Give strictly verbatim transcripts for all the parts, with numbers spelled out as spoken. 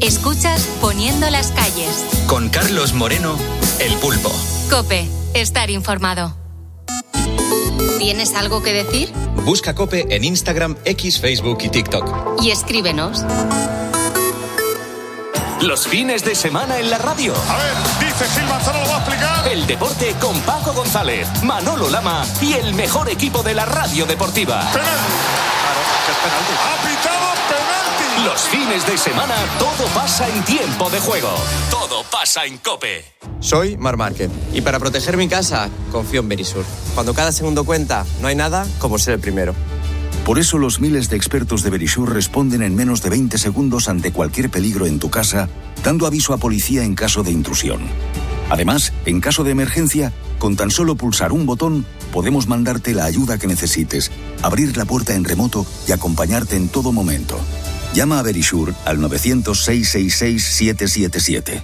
Escuchas Poniendo las calles. Con Carlos Moreno, El Pulpo. COPE. Estar informado. ¿Tienes algo que decir? Busca COPE en Instagram, X, Facebook y TikTok. Y escríbenos. Los fines de semana en la radio. A ver, dice Gil Manzano, lo va a explicar. El deporte con Paco González, Manolo Lama y el mejor equipo de la radio deportiva. Penalti. Claro, que es penalti. Ha pitado penalti. Los fines de semana todo pasa en tiempo de juego. Todo pasa en COPE. Soy Mar Márquez y para proteger mi casa confío en Verisur. Cuando cada segundo cuenta, no hay nada como ser el primero. Por eso los miles de expertos de Verisur responden en menos de veinte segundos ante cualquier peligro en tu casa, dando aviso a policía en caso de intrusión. Además, en caso de emergencia, con tan solo pulsar un botón, podemos mandarte la ayuda que necesites, abrir la puerta en remoto y acompañarte en todo momento. Llama a Verisur al nueve cero cero, seis seis seis, siete siete siete.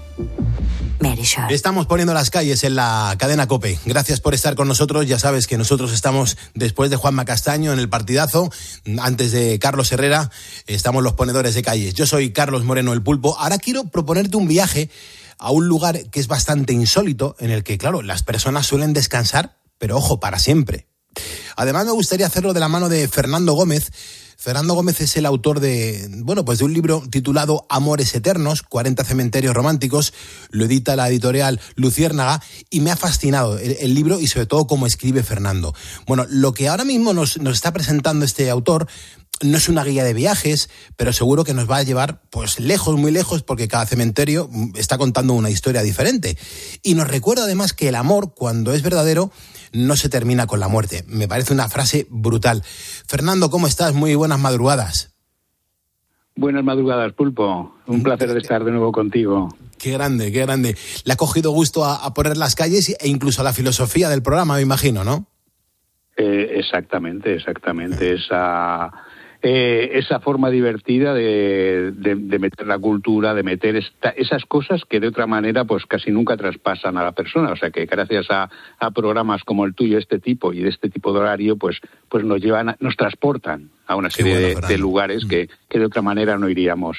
Estamos poniendo las calles en la cadena COPE. Gracias por estar con nosotros. Ya sabes que nosotros estamos después de Juanma Castaño en el partidazo, antes de Carlos Herrera, estamos los ponedores de calles. Yo soy Carlos Moreno, El Pulpo. Ahora quiero proponerte un viaje a un lugar que es bastante insólito, en el que, claro, las personas suelen descansar, pero ojo, para siempre. Además, me gustaría hacerlo de la mano de Fernando Gómez. Fernando Gómez es el autor de, bueno, pues de un libro titulado Amores Eternos, cuarenta cementerios románticos. Lo edita la editorial Luciérnaga y me ha fascinado el, el libro y sobre todo cómo escribe Fernando. Bueno, lo que ahora mismo nos, nos está presentando este autor no es una guía de viajes, pero seguro que nos va a llevar pues lejos, muy lejos, porque cada cementerio está contando una historia diferente. Y nos recuerda además que el amor, cuando es verdadero, no se termina con la muerte. Me parece una frase brutal. Fernando, ¿cómo estás? Muy buenas madrugadas. Buenas madrugadas, Pulpo. Un placer de estar de nuevo contigo. Qué grande, qué grande. Le ha cogido gusto a, a poner las calles e incluso a la filosofía del programa, me imagino, ¿no? Eh, exactamente, exactamente. Esa... Eh, esa forma divertida de, de, de meter la cultura, de meter esta, esas cosas que de otra manera pues casi nunca traspasan a la persona. O sea que gracias a, a programas como el tuyo, este tipo y de este tipo de horario, pues pues nos llevan, a, nos transportan a una serie bueno, de, de lugares que, que de otra manera no iríamos.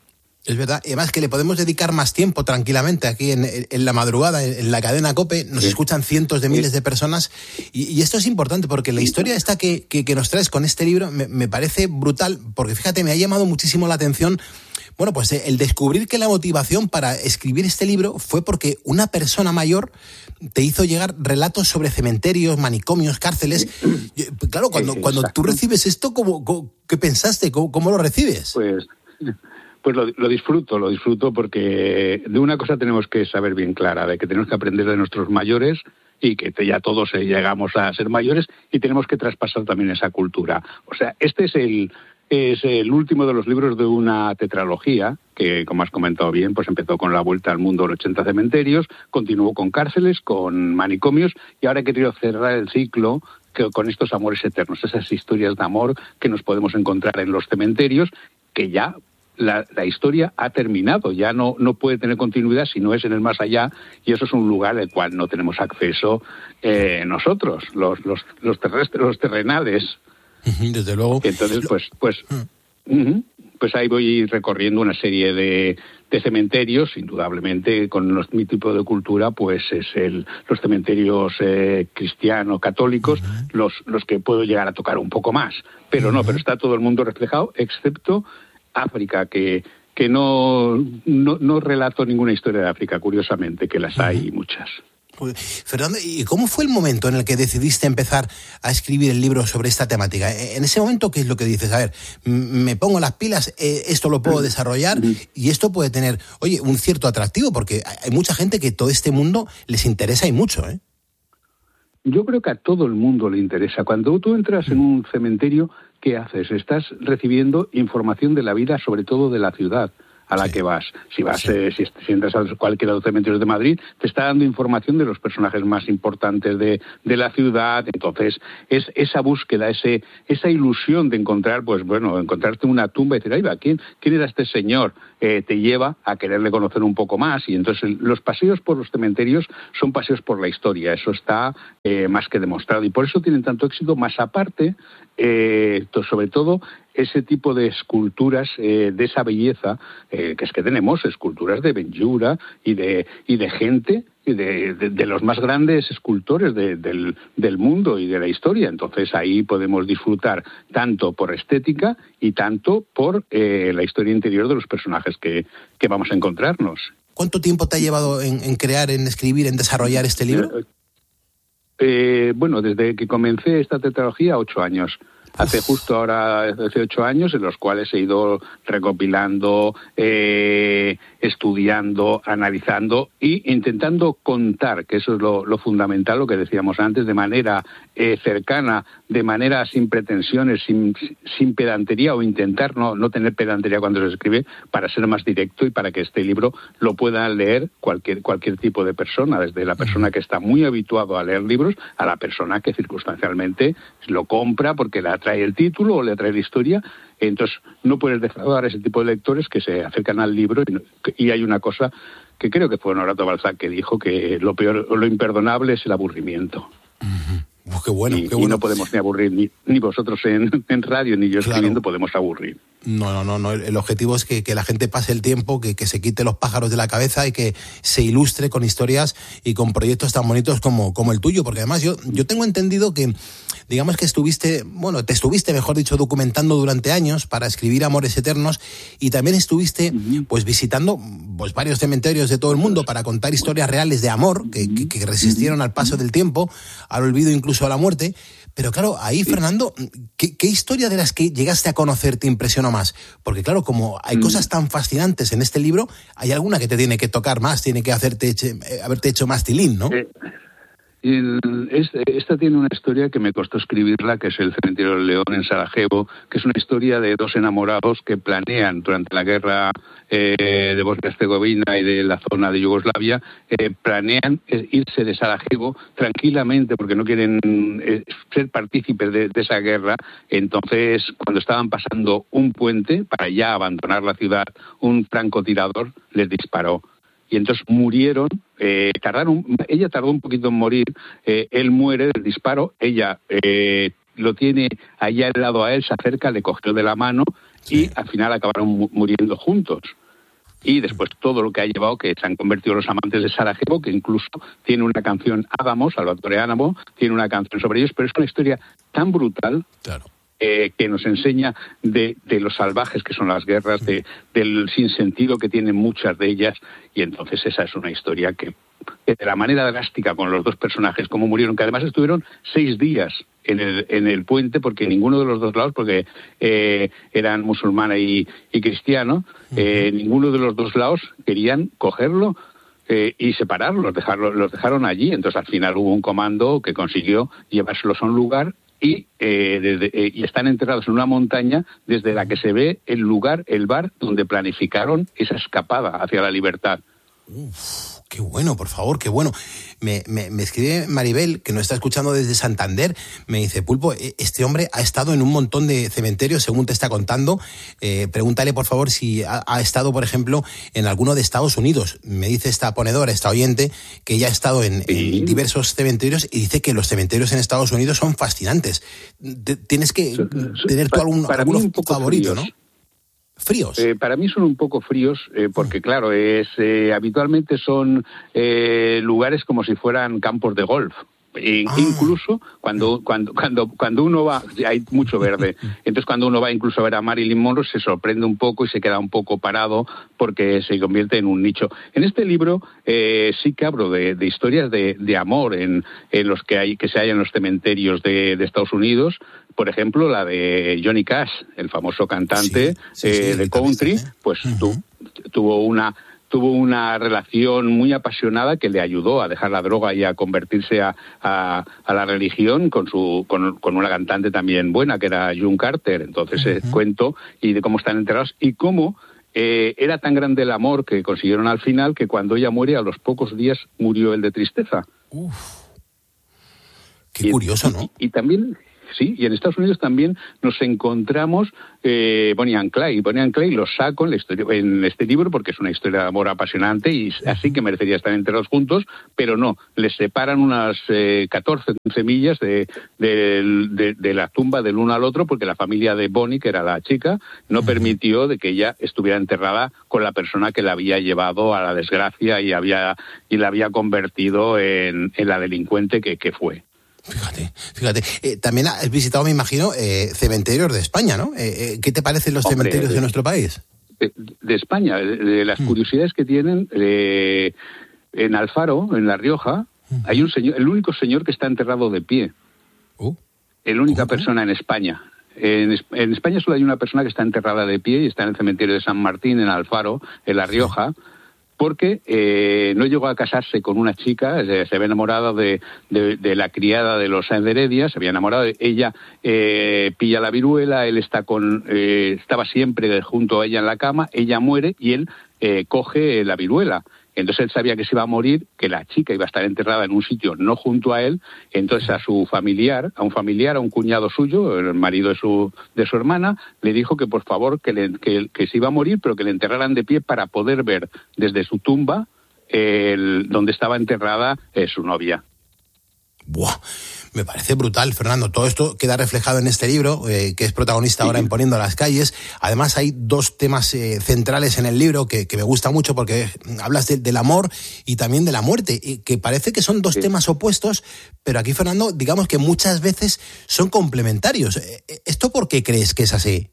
Es verdad, y además que le podemos dedicar más tiempo tranquilamente aquí en, en la madrugada, en la cadena COPE, nos sí. escuchan cientos de miles de personas, y, y esto es importante porque la historia esta que, que, que nos traes con este libro me, me parece brutal, porque fíjate, me ha llamado muchísimo la atención, bueno, pues el descubrir que la motivación para escribir este libro fue porque una persona mayor te hizo llegar relatos sobre cementerios, manicomios, cárceles. Claro, cuando, cuando tú recibes esto, ¿cómo, cómo, ¿qué pensaste? ¿Cómo, cómo lo recibes? Pues... Pues lo, lo disfruto, lo disfruto porque de una cosa tenemos que saber bien clara, de que tenemos que aprender de nuestros mayores y que ya todos llegamos a ser mayores y tenemos que traspasar también esa cultura. O sea, este es el, es el último de los libros de una tetralogía que, como has comentado bien, pues empezó con La Vuelta al Mundo en ochenta cementerios, continuó con cárceles, con manicomios y ahora he querido cerrar el ciclo que, con estos amores eternos, esas historias de amor que nos podemos encontrar en los cementerios que ya... La, la historia ha terminado, ya no, no puede tener continuidad si no es en el más allá, y eso es un lugar al cual no tenemos acceso eh, nosotros, los, los, los terrestres, los terrenales. Desde luego. Entonces, pues, pues, uh-huh, pues ahí voy recorriendo una serie de, de cementerios, indudablemente, con los, mi tipo de cultura, pues es el, los cementerios eh, cristianos, católicos, uh-huh. los, los que puedo llegar a tocar un poco más. Pero uh-huh. no, pero está todo el mundo reflejado, excepto África, que, que no, no, no relato ninguna historia de África, curiosamente, que las hay muchas. Fernando, ¿y cómo fue el momento en el que decidiste empezar a escribir el libro sobre esta temática? En ese momento, ¿qué es lo que dices? A ver, me pongo las pilas, eh, esto lo puedo desarrollar y esto puede tener, oye, un cierto atractivo, porque hay mucha gente que todo este mundo les interesa y mucho, ¿eh? Yo creo que a todo el mundo le interesa. Cuando tú entras en un cementerio, ¿qué haces? Estás recibiendo información de la vida, sobre todo de la ciudad a la sí. que vas. Si vas, sí. eh, si, si entras a cualquiera de los cementerios de Madrid, te está dando información de los personajes más importantes de, de la ciudad. Entonces, es esa búsqueda, ese, esa ilusión de encontrar, pues bueno, encontrarte una tumba y decir, ahí va, ¿quién, quién era este señor? Eh, te lleva a quererle conocer un poco más. Y entonces los paseos por los cementerios son paseos por la historia. Eso está eh, más que demostrado. Y por eso tienen tanto éxito, más aparte, eh, sobre todo, ese tipo de esculturas eh, de esa belleza, eh, que es que tenemos esculturas de Benlliure y de, y de gente, de, de, de los más grandes escultores de, del, del mundo y de la historia. Entonces ahí podemos disfrutar tanto por estética y tanto por eh, la historia interior de los personajes que, que vamos a encontrarnos. ¿Cuánto tiempo te ha llevado en, en crear, en escribir, en desarrollar este libro? Eh, bueno, desde que comencé esta tetralogía, ocho años. Hace justo ahora, hace ocho años, en los cuales he ido recopilando, eh, estudiando, analizando e intentando contar, que eso es lo, lo fundamental, lo que decíamos antes, de manera eh, cercana, de manera sin pretensiones, sin, sin pedantería, o intentar no, no tener pedantería cuando se escribe, para ser más directo y para que este libro lo pueda leer cualquier, cualquier tipo de persona, desde la persona que está muy habituado a leer libros a la persona que circunstancialmente lo compra porque la trae el título o le atrae la historia. Entonces no puedes defraudar a ese tipo de lectores que se acercan al libro. Y, y hay una cosa que creo que fue Honorato Balzac que dijo, que lo peor, lo imperdonable es el aburrimiento. Uh-huh. Oh, qué bueno, y, qué bueno. Y no podemos ni aburrir, ni, ni vosotros en, en radio, ni yo claro. escribiendo podemos aburrir. No, no, no, no. El objetivo es que, que la gente pase el tiempo, que, que se quite los pájaros de la cabeza y que se ilustre con historias y con proyectos tan bonitos como, como el tuyo. Porque además yo, yo tengo entendido que, digamos que estuviste, bueno, te estuviste, mejor dicho, documentando durante años para escribir Amores Eternos, y también estuviste, uh-huh. pues, visitando pues varios cementerios de todo el mundo para contar historias reales de amor que, que, que resistieron al paso del tiempo, al olvido, incluso a la muerte. Pero claro, ahí, sí. Fernando, ¿qué, ¿qué historia de las que llegaste a conocer te impresionó más? Porque claro, como hay mm. cosas tan fascinantes en este libro, hay alguna que te tiene que tocar más, tiene que hacerte eche, haberte hecho más tilín, ¿no? Eh, el, este, esta tiene una historia que me costó escribirla, que es el Cementerio del León en Sarajevo, que es una historia de dos enamorados que planean durante la guerra eh, de Bosnia-Herzegovina y de la zona de Yugoslavia, eh, planean irse de Sarajevo tranquilamente porque no quieren eh, ser partícipes de, de esa guerra. Entonces, cuando estaban pasando un puente para ya abandonar la ciudad, un francotirador les disparó. Y entonces murieron, eh, tardaron, ella tardó un poquito en morir, eh, él muere del disparo, ella eh, lo tiene allá al lado a él, se acerca, le cogió de la mano, sí. Y al final acabaron mu- muriendo juntos. Y después todo lo que ha llevado, que se han convertido los amantes de Sarajevo, que incluso tiene una canción, Ágamo, Salvatore Adamo, tiene una canción sobre ellos, pero es una historia tan brutal. Claro. Eh, que nos enseña de, de los salvajes que son las guerras, de, del sinsentido que tienen muchas de ellas, y entonces esa es una historia que, que de la manera drástica con los dos personajes, como murieron, que además estuvieron seis días en el, en el puente, porque ninguno de los dos lados, porque eh, eran musulmana y, y cristiano, eh, uh-huh. ninguno de los dos lados querían cogerlo Eh, y separarlos, dejarlo, los dejaron allí. Entonces al final hubo un comando que consiguió llevárselos a un lugar y, eh, desde, eh, y están enterrados en una montaña desde la que se ve el lugar, el bar donde planificaron esa escapada hacia la libertad. Uf, qué bueno, por favor, qué bueno. Me, me, me escribe Maribel, que nos está escuchando desde Santander, me dice, Pulpo, este hombre ha estado en un montón de cementerios, según te está contando. Eh, pregúntale, por favor, si ha, ha estado, por ejemplo, en alguno de Estados Unidos. Me dice esta ponedora, esta oyente, que ella ha estado en, sí. en diversos cementerios y dice que los cementerios en Estados Unidos son fascinantes. Tienes que so, so, tener tú algún, para alguno mí un poco favorito, fríos. ¿no? Fríos. Eh, para mí son un poco fríos, eh, porque claro, es eh, habitualmente son eh, lugares como si fueran campos de golf. E ah. Incluso cuando cuando cuando cuando uno va, hay mucho verde, entonces cuando uno va incluso a ver a Marilyn Monroe se sorprende un poco y se queda un poco parado porque se convierte en un nicho. En este libro eh, sí que hablo de, de historias de, de amor en, en los que hay que se hay en los cementerios de, de Estados Unidos. Por ejemplo, la de Johnny Cash, el famoso cantante sí, sí, sí, eh, de country, ¿eh? Pues uh-huh. tu, tuvo una tuvo una relación muy apasionada que le ayudó a dejar la droga y a convertirse a, a, a la religión con su con, con una cantante también buena, que era June Carter. Entonces, uh-huh. eh, cuento y de cómo están enterrados y cómo eh, era tan grande el amor que consiguieron al final que cuando ella muere, a los pocos días murió él de tristeza. Uf. Qué y, curioso, ¿no? Y, y también... sí, y en Estados Unidos también nos encontramos eh, Bonnie and Clyde. Bonnie and Clyde lo saco en, la historia, en este libro porque es una historia de amor apasionante y así que merecería estar enterrados juntos, pero no, les separan unas eh, catorce, quince millas de, de, de, de la tumba del uno al otro porque la familia de Bonnie, que era la chica, no permitió de que ella estuviera enterrada con la persona que la había llevado a la desgracia y había y la había convertido en, en la delincuente que, que fue. Fíjate, fíjate. Eh, también has visitado, me imagino, eh, cementerios de España, ¿no? Eh, eh, ¿Qué te parecen los Hombre, cementerios de, de nuestro país? De, de España, de, de las mm. curiosidades que tienen, eh, en Alfaro, en La Rioja, mm. hay un señor, el único señor que está enterrado de pie. Uh. La única persona en España. En, en España solo hay una persona que está enterrada de pie y está en el cementerio de San Martín, en Alfaro, en La Rioja. Sí. Porque eh, no llegó a casarse con una chica, eh, se había enamorado de, de, de la criada de los Sáenz de Heredia, se había enamorado de ella, eh, pilla la viruela, él está con, eh, estaba siempre junto a ella en la cama, ella muere y él eh, coge la viruela. Entonces él sabía que se iba a morir, que la chica iba a estar enterrada en un sitio no junto a él, entonces a su familiar, a un familiar, a un cuñado suyo, el marido de su de su hermana, le dijo que por favor que, le, que, que se iba a morir, pero que le enterraran de pie para poder ver desde su tumba el, donde estaba enterrada eh, su novia. ¡Buah! Me parece brutal, Fernando. Todo esto queda reflejado en este libro, eh, que es protagonista ahora en Poniendo las calles. Además, hay dos temas eh, centrales en el libro que, que me gusta mucho porque hablas de, del amor y también de la muerte, y que parece que son dos sí. temas opuestos, pero aquí, Fernando, digamos que muchas veces son complementarios. ¿Esto por qué crees que es así?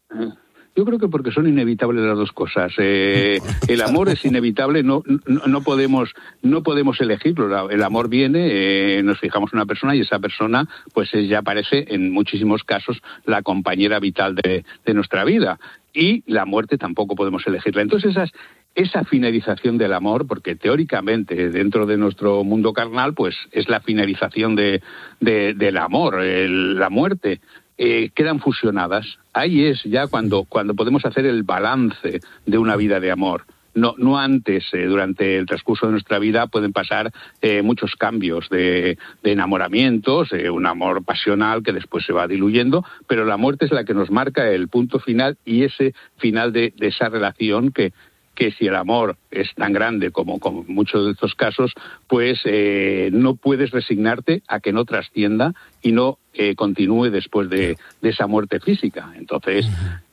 Yo creo que porque son inevitables las dos cosas. Eh, el amor es inevitable, no, no, no podemos no podemos elegirlo. El amor viene, eh, nos fijamos en una persona y esa persona pues ya parece en muchísimos casos la compañera vital de, de nuestra vida. Y la muerte tampoco podemos elegirla. Entonces esas, esa finalización del amor, porque teóricamente dentro de nuestro mundo carnal pues es la finalización de, de, del amor, el, la muerte. Eh, quedan fusionadas. Ahí es ya cuando, cuando podemos hacer el balance de una vida de amor. No, no antes, eh, durante el transcurso de nuestra vida pueden pasar eh, muchos cambios de, de enamoramientos, eh, un amor pasional que después se va diluyendo, pero la muerte es la que nos marca el punto final y ese final de, de esa relación que, que si el amor es tan grande como, como muchos de estos casos, pues eh, no puedes resignarte a que no trascienda y no eh, continúe después de, de esa muerte física. Entonces,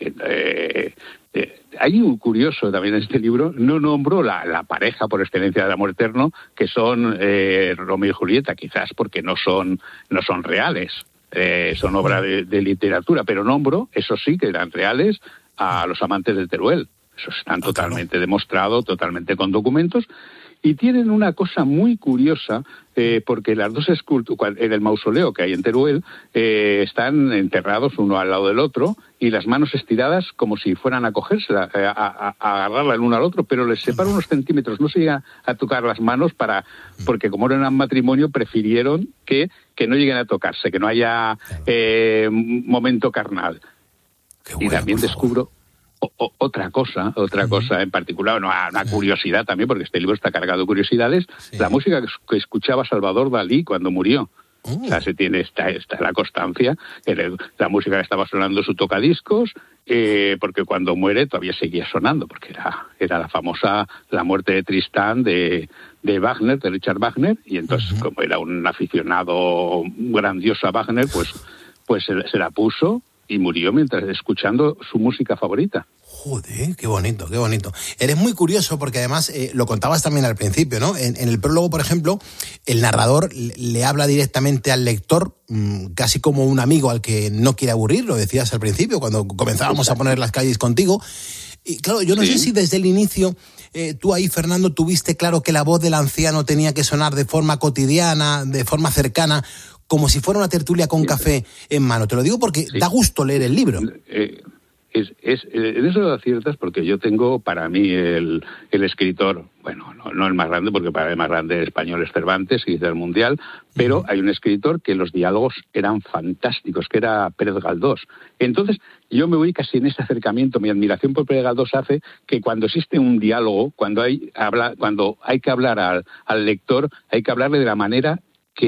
eh, eh, hay un curioso también en este libro, no nombro la, la pareja por excelencia del amor eterno, que son eh, Romeo y Julieta, quizás porque no son, no son reales, eh, son obra de, de literatura, pero nombro, eso sí, que eran reales, a los amantes de Teruel. Eso están totalmente demostrado, totalmente con documentos, y tienen una cosa muy curiosa, eh, porque las dos esculturas, en el mausoleo que hay en Teruel, eh, están enterrados uno al lado del otro, y las manos estiradas como si fueran a cogérsela, eh, a, a, a agarrarla el uno al otro, pero les separa unos centímetros, no se llega a tocar las manos, para porque como eran un matrimonio, prefirieron que, que no lleguen a tocarse, que no haya eh, momento carnal. Bueno, y también descubro... O, o, otra cosa, otra cosa en particular, una, una curiosidad también, porque este libro está cargado de curiosidades, sí. La música que, que escuchaba Salvador Dalí cuando murió. Uh. O sea, se tiene esta, esta la constancia, el, la música que estaba sonando su tocadiscos, eh, porque cuando muere todavía seguía sonando, porque era, era la famosa La muerte de Tristán de, de Wagner, de Richard Wagner, y entonces, uh-huh. como era un aficionado grandioso a Wagner, pues, pues se, se la puso y murió mientras escuchando su música favorita. Joder, qué bonito, qué bonito. Eres muy curioso porque además eh, lo contabas también al principio, ¿no? En, en el prólogo, por ejemplo, el narrador le, le habla directamente al lector, mmm, casi como un amigo al que no quiere aburrir, lo decías al principio, cuando comenzábamos a poner las calles contigo. Y claro, yo no sí. sé si desde el inicio eh, tú ahí, Fernando, tuviste claro que la voz del anciano tenía que sonar de forma cotidiana, de forma cercana, como si fuera una tertulia con café en mano. Te lo digo porque sí. da gusto leer el libro. Eh, es, es, en eso lo aciertas porque yo tengo para mí el, el escritor, bueno, no, no el más grande, porque para el más grande español es Cervantes y del Mundial, pero uh-huh. hay un escritor que los diálogos eran fantásticos, que era Pérez Galdós. Entonces, yo me voy casi en ese acercamiento. Mi admiración por Pérez Galdós hace que cuando existe un diálogo, cuando hay, habla, cuando hay que hablar al, al lector, hay que hablarle de la manera que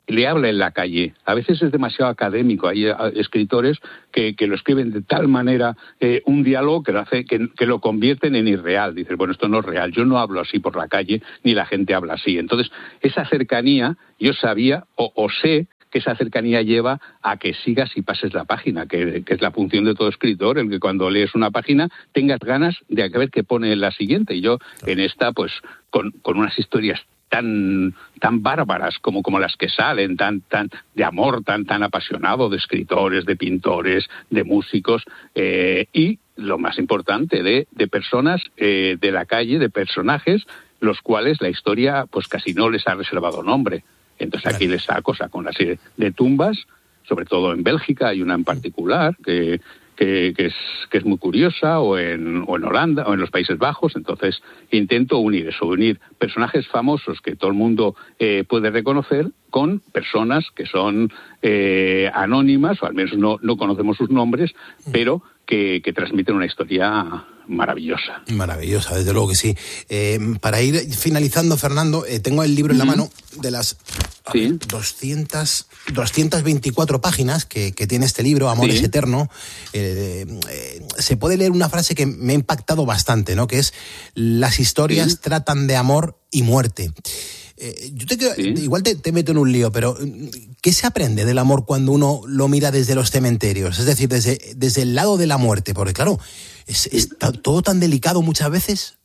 le habla en la calle. A veces es demasiado académico. Hay escritores que, que lo escriben de tal manera, eh, un diálogo que lo, hace, que, que lo convierten en irreal. Dices, bueno, esto no es real. Yo no hablo así por la calle, ni la gente habla así. Entonces, esa cercanía, yo sabía o, o sé que esa cercanía lleva a que sigas y pases la página, que, que es la función de todo escritor, el que cuando lees una página tengas ganas de ver qué pone en la siguiente. Y yo, en esta, pues, con, con unas historias tan tan bárbaras como como las que salen, tan tan de amor tan tan apasionado de escritores, de pintores, de músicos, eh, y lo más importante de de personas eh, de la calle, de personajes los cuales la historia pues casi no les ha reservado nombre. Entonces aquí les saco saco una serie de tumbas, sobre todo en Bélgica hay una en particular que Que, que, es, que es muy curiosa, o en, o en Holanda, o en los Países Bajos. Entonces intento unir eso, unir personajes famosos que todo el mundo eh, puede reconocer con personas que son eh, anónimas, o al menos no, no conocemos sus nombres, pero que, que transmiten una historia maravillosa. Maravillosa, desde luego que sí. Eh, para ir finalizando, Fernando, eh, tengo el libro en la mano de las sí. ver, doscientas, doscientas veinticuatro páginas que, que tiene este libro, Amor sí. es eterno. Eh, eh, se puede leer una frase que me ha impactado bastante, ¿no? Que es, las historias sí. tratan de amor y muerte. Eh, yo te quiero, ¿Sí? igual te, te meto en un lío, pero ¿qué se aprende del amor cuando uno lo mira desde los cementerios? Es decir, desde, desde el lado de la muerte, porque claro, es, es todo tan delicado muchas veces.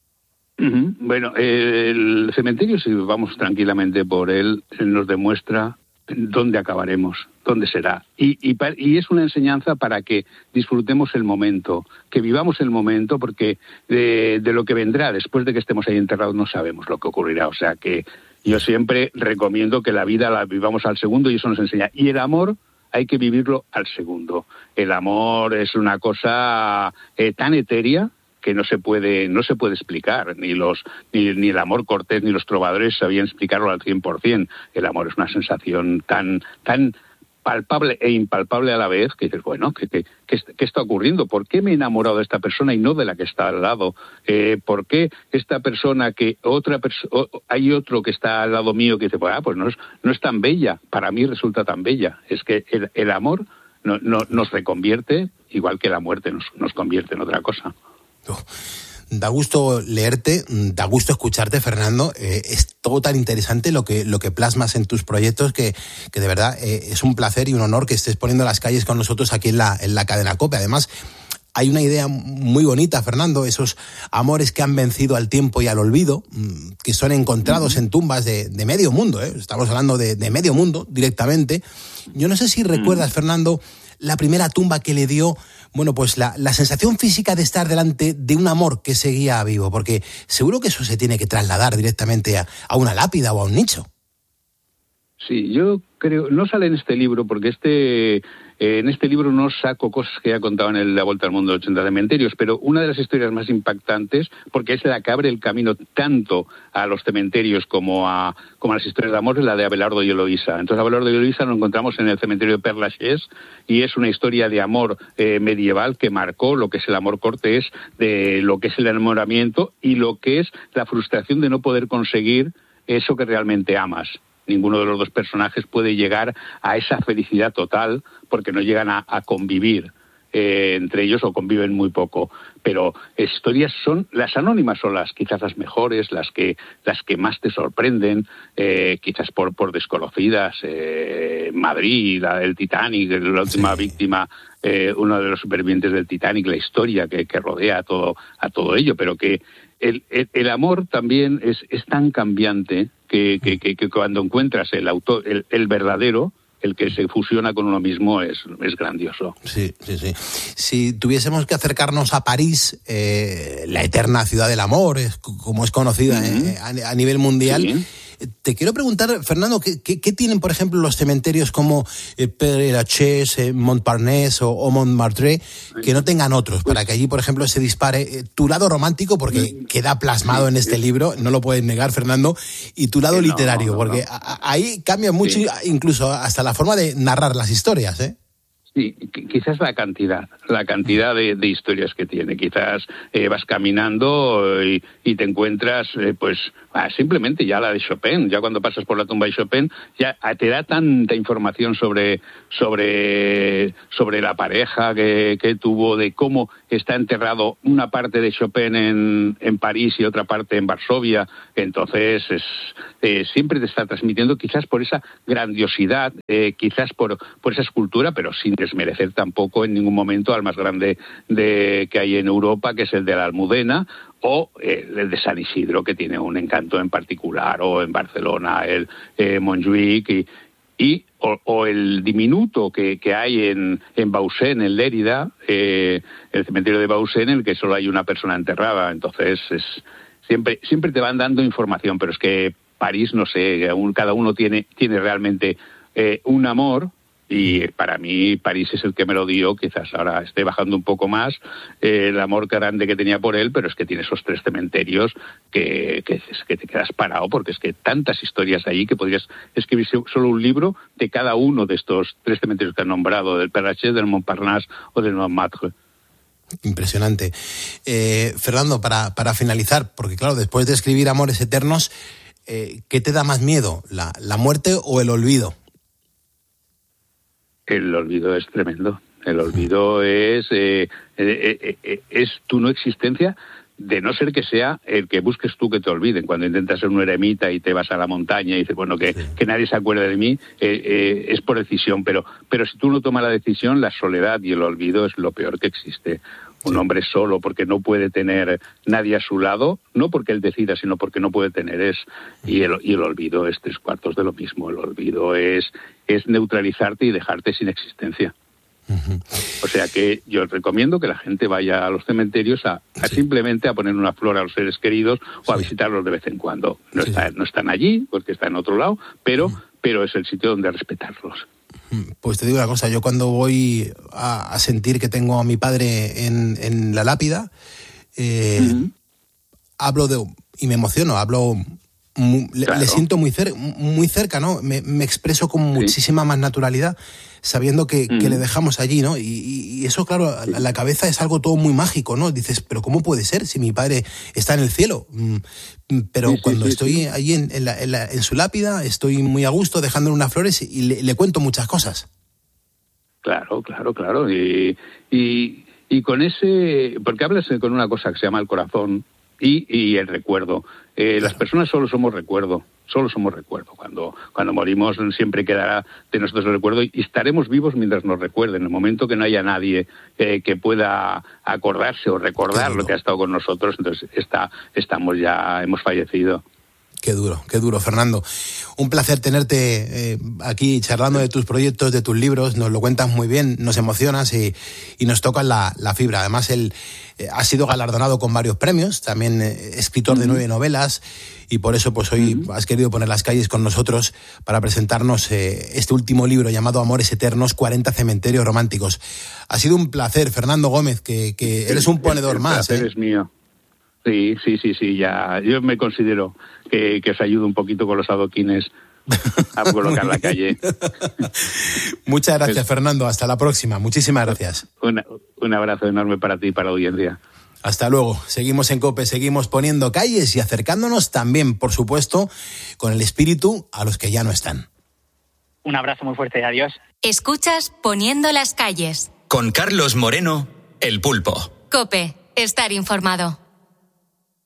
Uh-huh. Bueno, eh, el cementerio, si vamos tranquilamente por él, nos demuestra dónde acabaremos, dónde será. Y, y, y es una enseñanza para que disfrutemos el momento, que vivamos el momento, porque de, de lo que vendrá después de que estemos ahí enterrados no sabemos lo que ocurrirá. O sea que yo siempre recomiendo que la vida la vivamos al segundo, y eso nos enseña. Y el amor hay que vivirlo al segundo. El amor es una cosa eh, tan etérea que no se puede no se puede explicar, ni los ni, ni el amor cortés ni los trovadores sabían explicarlo al cien por ciento. El amor es una sensación tan tan palpable e impalpable a la vez, que dices, bueno, ¿qué, qué, qué, qué está ocurriendo? ¿Por qué me he enamorado de esta persona y no de la que está al lado? Eh, ¿Por qué esta persona que otra perso- hay otro que está al lado mío que dice, pues, ah, pues no es, no es tan bella, para mí resulta tan bella? Es que el, el amor no, no, nos reconvierte, igual que la muerte nos, nos convierte en otra cosa. Da gusto leerte, da gusto escucharte, Fernando. Eh, es todo tan interesante lo que lo que plasmas en tus proyectos que, que de verdad eh, es un placer y un honor que estés poniendo las calles con nosotros aquí en la, en la cadena COPE. Además, hay una idea muy bonita, Fernando, esos amores que han vencido al tiempo y al olvido, que son encontrados uh-huh. en tumbas de, de medio mundo, ¿eh? Estamos hablando de, de medio mundo directamente. Yo no sé si recuerdas, uh-huh. Fernando, la primera tumba que le dio, bueno, pues la, la sensación física de estar delante de un amor que seguía vivo, porque seguro que eso se tiene que trasladar directamente a, a una lápida o a un nicho. Sí, yo creo, no sale en este libro, porque este eh, en este libro no saco cosas que ya contado en el La Vuelta al Mundo de ochenta cementerios, pero una de las historias más impactantes, porque es la que abre el camino tanto a los cementerios como a, como a las historias de amor, es la de Abelardo y Eloísa. Entonces, Abelardo y Eloísa lo encontramos en el cementerio de Père Lachaise, y es una historia de amor eh, medieval que marcó lo que es el amor cortés, de lo que es el enamoramiento y lo que es la frustración de no poder conseguir eso que realmente amas. Ninguno de los dos personajes puede llegar a esa felicidad total porque no llegan a, a convivir eh, entre ellos, o conviven muy poco. Pero historias son, las anónimas son las quizás las mejores, las que las que más te sorprenden, eh, quizás por, por desconocidas. Eh, Madrid, la del Titanic, la última sí. víctima, eh, uno de los supervivientes del Titanic, la historia que, que rodea a todo, a todo ello, pero que el, el, el amor también es, es tan cambiante que, que, que, que cuando encuentras el autor, el, el verdadero, el que se fusiona con uno mismo, es, es grandioso. Sí, sí, sí. Si tuviésemos que acercarnos a París, eh, la eterna ciudad del amor, es, como es conocida uh-huh. eh, a, a nivel mundial, sí. Te quiero preguntar, Fernando, ¿qué, qué, qué tienen, por ejemplo, los cementerios como eh, Père Lachaise, eh, Montparnasse o, o Montmartre, que no tengan otros, para que allí, por ejemplo, se dispare eh, tu lado romántico, porque queda plasmado en este libro, no lo puedes negar, Fernando, y tu lado literario, porque a, a, ahí cambia mucho, sí. incluso hasta la forma de narrar las historias, ¿eh? Sí, quizás la cantidad, la cantidad de, de historias que tiene. Quizás eh, vas caminando y, y te encuentras, eh, pues, ah, simplemente ya la de Chopin. Ya cuando pasas por la tumba de Chopin, ya te da tanta información sobre sobre sobre la pareja que, que tuvo, de cómo está enterrado una parte de Chopin en, en París y otra parte en Varsovia. Entonces, es, eh, siempre te está transmitiendo, quizás por esa grandiosidad, eh, quizás por, por esa escultura, pero sin desmerecer tampoco en ningún momento al más grande de, que hay en Europa, que es el de la Almudena, o eh, el de San Isidro, que tiene un encanto en particular, o en Barcelona, el eh, Montjuïc, y, y o, o el diminuto que, que hay en, en Bausen, en Lérida, eh, el cementerio de Bausen, en el que solo hay una persona enterrada. Entonces, es, siempre, siempre te van dando información, pero es que París, no sé, cada uno tiene, tiene realmente eh, un amor. Y para mí París es el que me lo dio. Quizás ahora esté bajando un poco más eh, el amor grande que tenía por él, pero es que tiene esos tres cementerios que, que, que te quedas parado, porque es que tantas historias ahí que podrías escribir solo un libro de cada uno de estos tres cementerios que han nombrado, del Père Lachaise, del Montparnasse o del Montmartre. Impresionante. Eh, Fernando, para, para finalizar, porque claro, después de escribir Amores Eternos, eh, ¿qué te da más miedo, la, la muerte o el olvido? El olvido es tremendo. El olvido es, eh, eh, eh, es tu no existencia, de no ser que sea el que busques tú que te olviden. Cuando intentas ser un eremita y te vas a la montaña y dices, bueno, que, sí. que nadie se acuerde de mí, eh, eh, es por decisión. Pero, pero si tú no tomas la decisión, la soledad y el olvido es lo peor que existe. Un sí. hombre solo, porque no puede tener nadie a su lado, no porque él decida, sino porque no puede tener es. Y el, y el olvido es tres cuartos de lo mismo. El olvido es, es neutralizarte y dejarte sin existencia. Uh-huh. O sea que yo recomiendo que la gente vaya a los cementerios a, a sí. simplemente a poner una flor a los seres queridos o sí. a visitarlos de vez en cuando. No, sí. está, no están allí, porque está en otro lado, pero, uh-huh. pero es el sitio donde respetarlos. Pues te digo una cosa, yo cuando voy a, a sentir que tengo a mi padre en, en la lápida, eh, uh-huh. hablo de, y me emociono, hablo, muy, claro. le, le siento muy, cer, muy cerca, ¿no? Me, me expreso con sí. muchísima más naturalidad, sabiendo que, uh-huh. que le dejamos allí, ¿no? Y, y eso, claro, sí. a la cabeza es algo todo muy mágico, ¿no? Dices, pero ¿cómo puede ser si mi padre está en el cielo? Pero sí, cuando sí, estoy sí. allí en, en, la, en, la, en su lápida, estoy muy a gusto dejándole unas flores y le, le cuento muchas cosas. Claro, claro, claro. Y, y, y con ese... Porque hablas con una cosa que se llama el corazón y, y el recuerdo. Eh, claro. Las personas solo somos recuerdo. Solo somos recuerdo. Cuando, cuando morimos siempre quedará de nosotros el recuerdo y estaremos vivos mientras nos recuerden. En el momento que no haya nadie eh, que pueda acordarse o recordar claro. lo que ha estado con nosotros, entonces está, estamos ya, hemos fallecido. Qué duro, qué duro, Fernando. Un placer tenerte eh, aquí charlando de tus proyectos, de tus libros. Nos lo cuentas muy bien, nos emocionas y, y nos tocas la, la fibra. Además, él eh, ha sido galardonado con varios premios, también eh, escritor uh-huh. de nueve novelas, y por eso pues hoy uh-huh. has querido poner las calles con nosotros para presentarnos eh, este último libro llamado Amores Eternos, cuarenta cementerios románticos. Ha sido un placer, Fernando Gómez, que, que eres un ponedor el, el más. El placer ¿eh? es mío. Sí, sí, sí, sí, ya. Yo me considero que, que os ayudo un poquito con los adoquines a colocar la calle. Muchas gracias, Fernando. Hasta la próxima. Muchísimas gracias. Una, un abrazo enorme para ti y para la audiencia. Hasta luego. Seguimos en COPE, seguimos poniendo calles y acercándonos también, por supuesto, con el espíritu a los que ya no están. Un abrazo muy fuerte y adiós. Escuchas Poniendo las calles. Con Carlos Moreno, El Pulpo. COPE, estar informado.